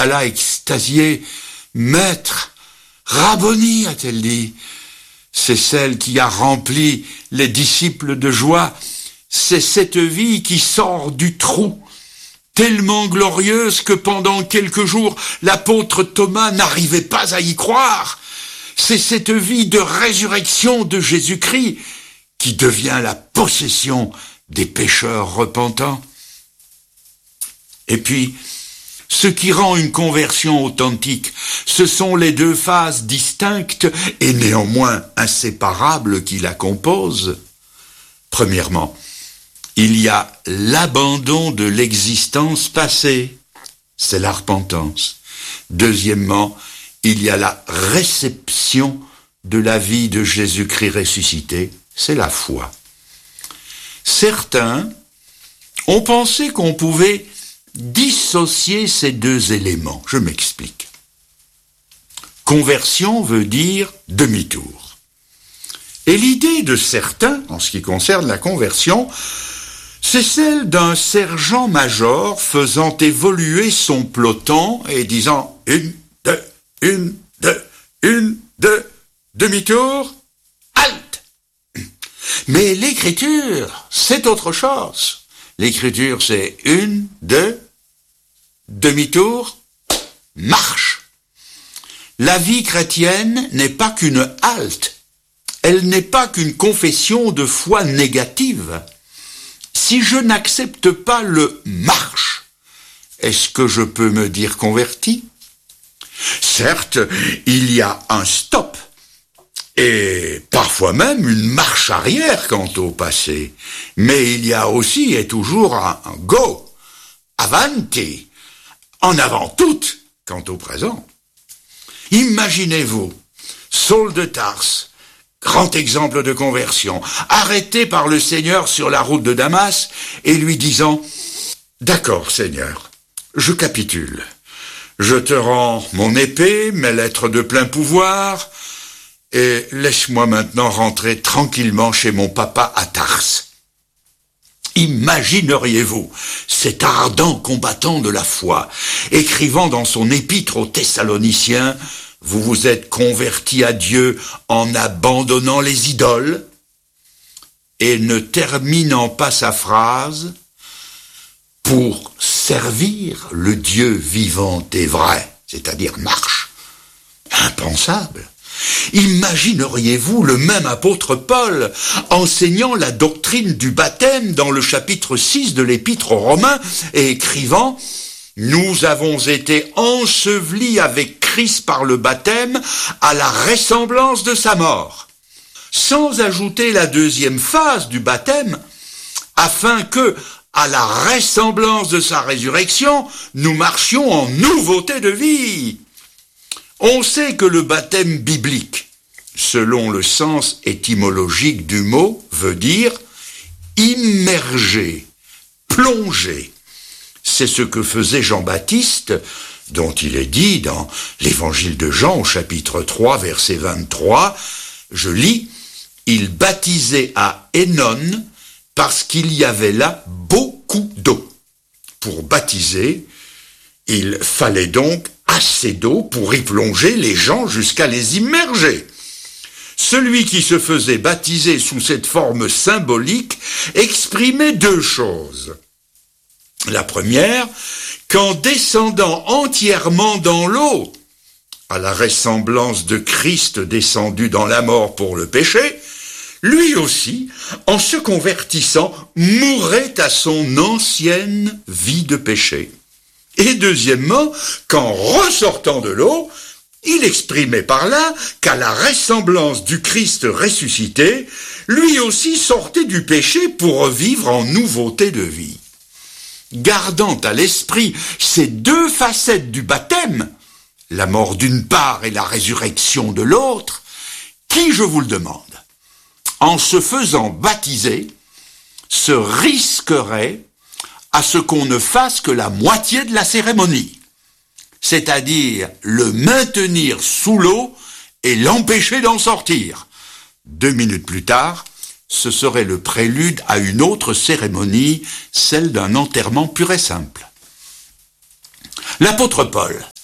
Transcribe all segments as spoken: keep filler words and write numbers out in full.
alla extasiée. « Maître, Rabboni » a-t-elle dit. C'est celle qui a rempli les disciples de joie. C'est cette vie qui sort du trou, tellement glorieuse que pendant quelques jours, l'apôtre Thomas n'arrivait pas à y croire. C'est cette vie de résurrection de Jésus-Christ qui devient la possession des pécheurs repentants. Et puis, ce qui rend une conversion authentique, ce sont les deux phases distinctes et néanmoins inséparables qui la composent. Premièrement, il y a l'abandon de l'existence passée, c'est la repentance. Deuxièmement, il y a la réception de la vie de Jésus-Christ ressuscité, c'est la foi. Certains ont pensé qu'on pouvait dissocier ces deux éléments. Je m'explique. Conversion veut dire demi-tour. Et l'idée de certains, en ce qui concerne la conversion, c'est celle d'un sergent-major faisant évoluer son peloton et disant une, deux, une, deux, une, deux, demi-tour, halte. Mais l'écriture, c'est autre chose. L'écriture, c'est une, deux, demi-tour, marche. La vie chrétienne n'est pas qu'une halte. Elle n'est pas qu'une confession de foi négative. Si je n'accepte pas le marche, est-ce que je peux me dire converti? Certes, il y a un stop. Et parfois même une marche arrière quant au passé. Mais il y a aussi et toujours un, un go, avanti, en avant toute quant au présent. Imaginez-vous, Saul de Tarse, grand exemple de conversion, arrêté par le Seigneur sur la route de Damas et lui disant « D'accord, Seigneur, je capitule. Je te rends mon épée, mes lettres de plein pouvoir, et laisse-moi maintenant rentrer tranquillement chez mon papa à Tarse. » Imagineriez-vous cet ardent combattant de la foi, écrivant dans son épître aux Thessaloniciens « Vous vous êtes convertis à Dieu en abandonnant les idoles » et ne terminant pas sa phrase « pour servir le Dieu vivant et vrai », c'est-à-dire marche. Impensable. Imagineriez-vous le même apôtre Paul enseignant la doctrine du baptême dans le chapitre six de l'épître aux Romains et écrivant « Nous avons été ensevelis avec Christ par le baptême à la ressemblance de sa mort », sans ajouter la deuxième phase du baptême, afin que, à la ressemblance de sa résurrection, nous marchions en nouveauté de vie. On sait que le baptême biblique, selon le sens étymologique du mot, veut dire immerger, plonger. C'est ce que faisait Jean-Baptiste, dont il est dit dans l'évangile de Jean au chapitre trois, verset vingt-trois, je lis, « Il baptisait à Hénon parce qu'il y avait là beaucoup d'eau. » Pour baptiser, il fallait donc assez d'eau pour y plonger les gens jusqu'à les immerger. Celui qui se faisait baptiser sous cette forme symbolique exprimait deux choses. La première, qu'en descendant entièrement dans l'eau, à la ressemblance de Christ descendu dans la mort pour le péché, lui aussi, en se convertissant, mourait à son ancienne vie de péché. Et deuxièmement, qu'en ressortant de l'eau, il exprimait par là qu'à la ressemblance du Christ ressuscité, lui aussi sortait du péché pour vivre en nouveauté de vie. Gardant à l'esprit ces deux facettes du baptême, la mort d'une part et la résurrection de l'autre, qui, je vous le demande, en se faisant baptiser, se risquerait à ce qu'on ne fasse que la moitié de la cérémonie, c'est-à-dire le maintenir sous l'eau et l'empêcher d'en sortir. Deux minutes plus tard, ce serait le prélude à une autre cérémonie, celle d'un enterrement pur et simple. L'apôtre Paul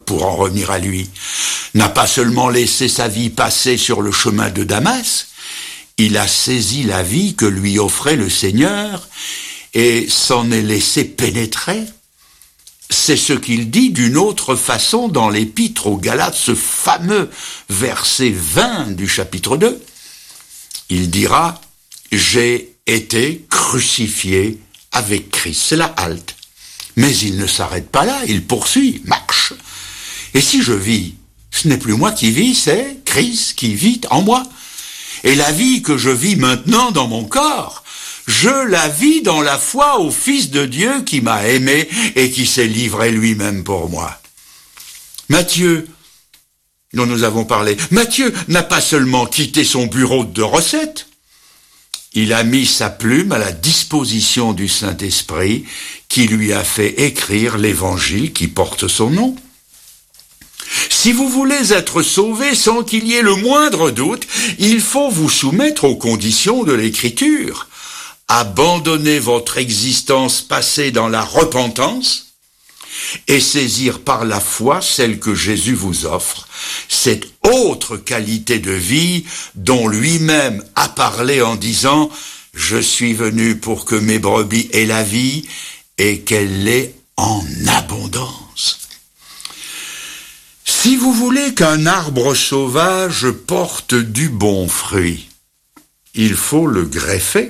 pour en revenir à lui, n'a pas seulement laissé sa vie passer sur le chemin de Damas, il a saisi la vie que lui offrait le Seigneur et s'en est laissé pénétrer. C'est ce qu'il dit d'une autre façon dans l'épître aux Galates, ce fameux verset vingt du chapitre deux. Il dira « J'ai été crucifié avec Christ ». C'est la halte. Mais il ne s'arrête pas là, il poursuit, marche. Et si je vis, ce n'est plus moi qui vis, c'est Christ qui vit en moi. Et la vie que je vis maintenant dans mon corps, je la vis dans la foi au Fils de Dieu qui m'a aimé et qui s'est livré lui-même pour moi. Matthieu, dont nous avons parlé, Matthieu n'a pas seulement quitté son bureau de recettes, il a mis sa plume à la disposition du Saint-Esprit qui lui a fait écrire l'évangile qui porte son nom. Si vous voulez être sauvé sans qu'il y ait le moindre doute, il faut vous soumettre aux conditions de l'Écriture. Abandonner votre existence passée dans la repentance et saisir par la foi celle que Jésus vous offre, cette autre qualité de vie dont lui-même a parlé en disant « Je suis venu pour que mes brebis aient la vie et qu'elle l'ait en abondance ». Si vous voulez qu'un arbre sauvage porte du bon fruit, il faut le greffer.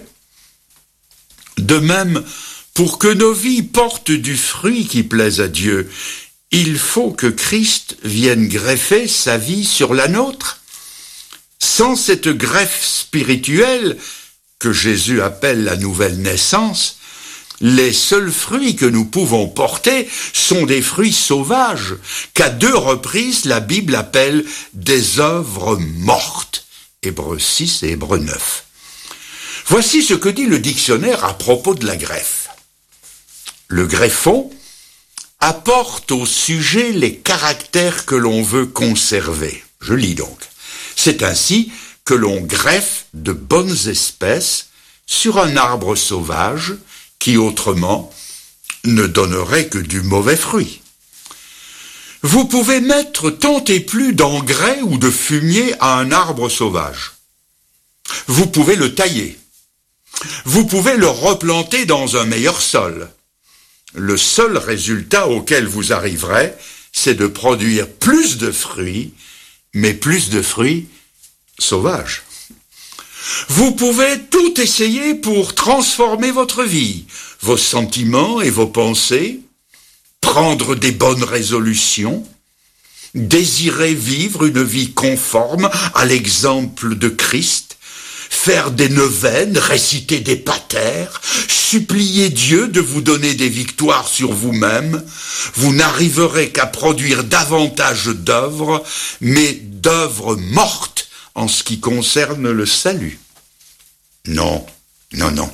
De même, pour que nos vies portent du fruit qui plaise à Dieu, il faut que Christ vienne greffer sa vie sur la nôtre. Sans cette greffe spirituelle, que Jésus appelle la nouvelle naissance, les seuls fruits que nous pouvons porter sont des fruits sauvages, qu'à deux reprises la Bible appelle des œuvres mortes. Hébreux six et Hébreux neuf. Voici ce que dit le dictionnaire à propos de la greffe. Le greffon apporte au sujet les caractères que l'on veut conserver. Je lis donc. C'est ainsi que l'on greffe de bonnes espèces sur un arbre sauvage qui autrement ne donnerait que du mauvais fruit. Vous pouvez mettre tant et plus d'engrais ou de fumier à un arbre sauvage. Vous pouvez le tailler. Vous pouvez le replanter dans un meilleur sol. Le seul résultat auquel vous arriverez, c'est de produire plus de fruits, mais plus de fruits sauvages. Vous pouvez tout essayer pour transformer votre vie, vos sentiments et vos pensées, prendre des bonnes résolutions, désirer vivre une vie conforme à l'exemple de Christ, faire des neuvaines, réciter des patères, supplier Dieu de vous donner des victoires sur vous-même, vous n'arriverez qu'à produire davantage d'œuvres, mais d'œuvres mortes en ce qui concerne le salut. Non, non, non.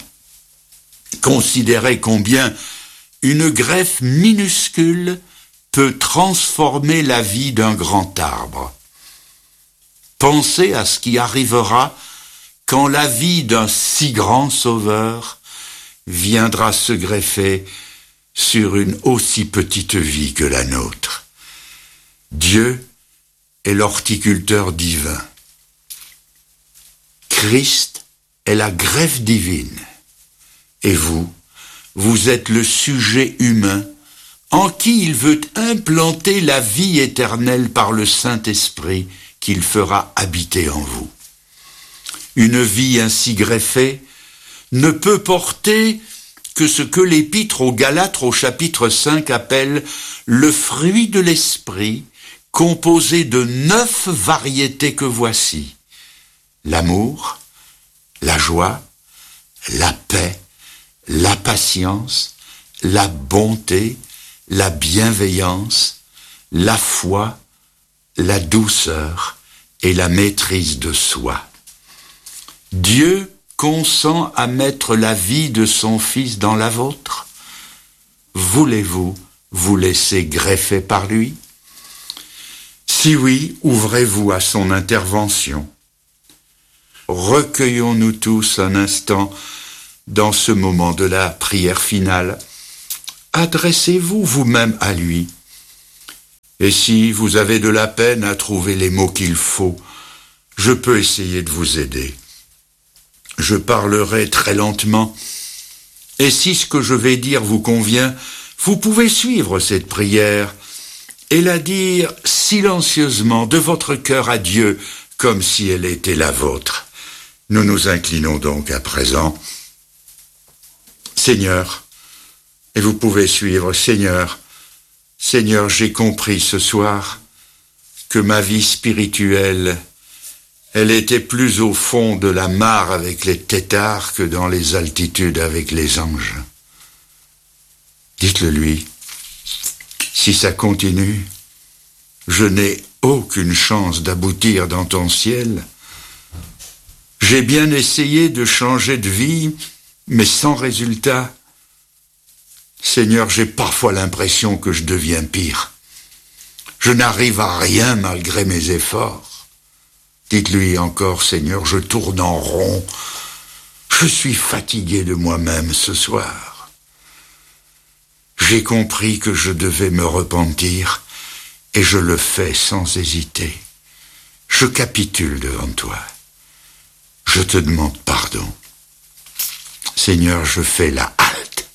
Considérez combien une greffe minuscule peut transformer la vie d'un grand arbre. Pensez à ce qui arrivera quand la vie d'un si grand sauveur viendra se greffer sur une aussi petite vie que la nôtre. Dieu est l'horticulteur divin. Christ est la greffe divine. Et vous, vous êtes le sujet humain en qui il veut implanter la vie éternelle par le Saint-Esprit qu'il fera habiter en vous. Une vie ainsi greffée ne peut porter que ce que l'épître aux Galates au chapitre cinq appelle le fruit de l'esprit, composé de neuf variétés que voici: l'amour, la joie, la paix, la patience, la bonté, la bienveillance, la foi, la douceur et la maîtrise de soi. Dieu consent à mettre la vie de son Fils dans la vôtre. Voulez-vous vous laisser greffer par lui? Si oui, ouvrez-vous à son intervention. Recueillons-nous tous un instant dans ce moment de la prière finale. Adressez-vous vous-même à lui Et si vous avez de la peine à trouver les mots qu'il faut, je peux essayer de vous aider. Je parlerai très lentement, et si ce que je vais dire vous convient, vous pouvez suivre cette prière et la dire silencieusement de votre cœur à Dieu, comme si elle était la vôtre. Nous nous inclinons donc à présent. Seigneur, et vous pouvez suivre, Seigneur, Seigneur, j'ai compris ce soir que ma vie spirituelle, elle était plus au fond de la mare avec les têtards que dans les altitudes avec les anges. Dites-le lui, si ça continue, je n'ai aucune chance d'aboutir dans ton ciel. J'ai bien essayé de changer de vie, mais sans résultat. Seigneur, j'ai parfois l'impression que je deviens pire. Je n'arrive à rien malgré mes efforts. Dites-lui encore, Seigneur, je tourne en rond. Je suis fatigué de moi-même ce soir. J'ai compris que je devais me repentir et je le fais sans hésiter. Je capitule devant toi. Je te demande pardon. Seigneur, je fais la halte.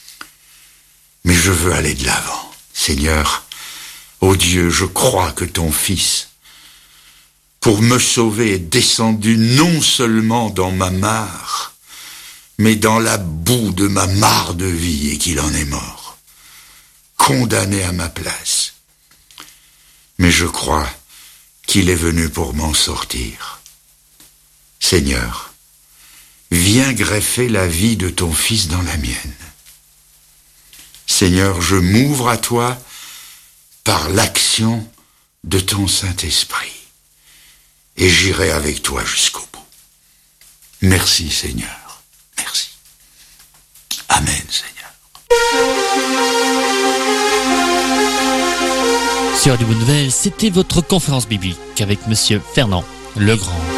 Mais je veux aller de l'avant. Seigneur, ô Dieu, je crois que ton Fils, pour me sauver, est descendu non seulement dans ma mare, mais dans la boue de ma mare de vie et qu'il en est mort, condamné à ma place. Mais je crois qu'il est venu pour m'en sortir. Seigneur, viens greffer la vie de ton Fils dans la mienne. Seigneur, je m'ouvre à toi par l'action de ton Saint-Esprit et j'irai avec toi jusqu'au bout. Merci Seigneur, merci. Amen Seigneur. Sur Radio Bonne Nouvelle, c'était votre conférence biblique avec Monsieur Fernand Legrand.